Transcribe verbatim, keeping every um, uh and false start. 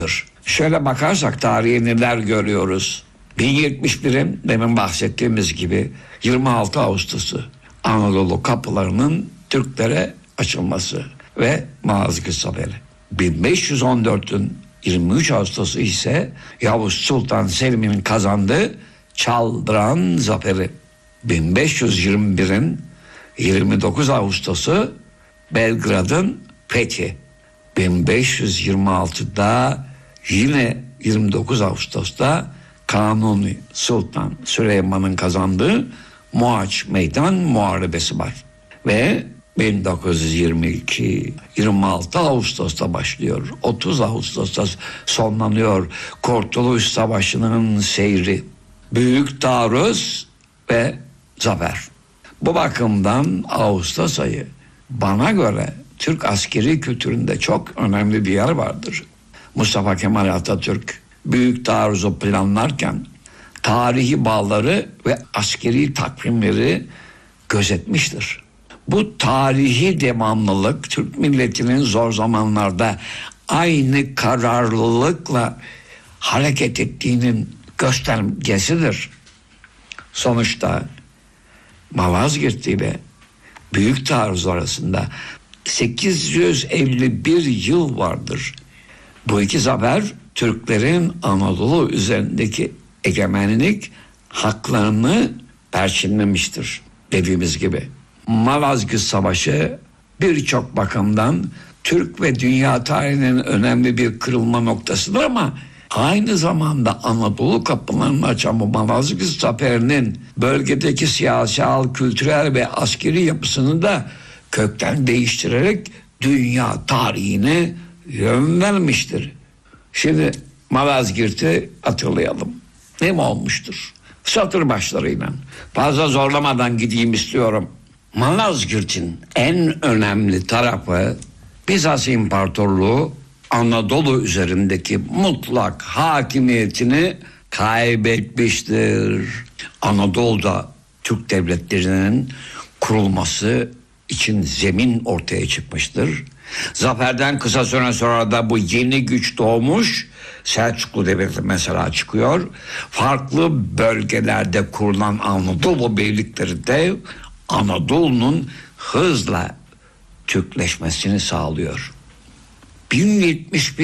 Şöyle bakarsak tarihe neler görüyoruz. bin yetmiş birin demin bahsettiğimiz gibi yirmi altı Ağustos'u Anadolu kapılarının Türklere açılması ve Malazgirt Zaferi. bin beş yüz on dörtün yirmi üç Ağustos'u ise Yavuz Sultan Selim'in kazandığı Çaldıran Zaferi. bin beş yüz yirmi birin yirmi dokuz Ağustos'u Belgrad'ın fethi. bin beş yüz yirmi altıda yine yirmi dokuz Ağustos'ta Kanuni Sultan Süleyman'ın kazandığı Mohaç Meydan Muharebesi var. Ve bin dokuz yüz yirmi iki yirmi altı Ağustos'ta başlıyor. otuz Ağustos'ta sonlanıyor Kurtuluş Savaşı'nın seyri. Büyük taarruz ve zafer. Bu bakımdan Ağustos ayı bana göre Türk askeri kültüründe çok önemli bir yer vardır. Mustafa Kemal Atatürk büyük taarruzu planlarken tarihi bağları ve askeri takvimleri gözetmiştir. Bu tarihi devamlılık Türk milletinin zor zamanlarda aynı kararlılıkla hareket ettiğinin göstergesidir. Sonuçta Malazgirt ile Büyük Taarruz arasında sekiz yüz elli bir yıl vardır. Bu iki zafer Türklerin Anadolu üzerindeki egemenlik haklarını perçinlemiştir dediğimiz gibi. Malazgirt Savaşı birçok bakımdan Türk ve dünya tarihinin önemli bir kırılma noktasıdır ama aynı zamanda Anadolu kapılarını açan bu Malazgirt Zaferi'nin bölgedeki siyasal, kültürel ve askeri yapısını da kökten değiştirerek dünya tarihine yön vermiştir. Şimdi Malazgirt'i hatırlayalım. Ne mi olmuştur? Satır başlarıyla. Fazla zorlamadan gideyim istiyorum. Malazgirt'in en önemli tarafı Bizans İmparatorluğu Anadolu üzerindeki mutlak hakimiyetini kaybetmiştir. Anadolu'da Türk devletlerinin kurulması için zemin ortaya çıkmıştır. Zaferden kısa süre sonra da bu yeni güç doğmuş. Selçuklu Devleti mesela çıkıyor. Farklı bölgelerde kurulan Anadolu beylikleri de Anadolu'nun hızla Türkleşmesini sağlıyor. bin yetmiş bir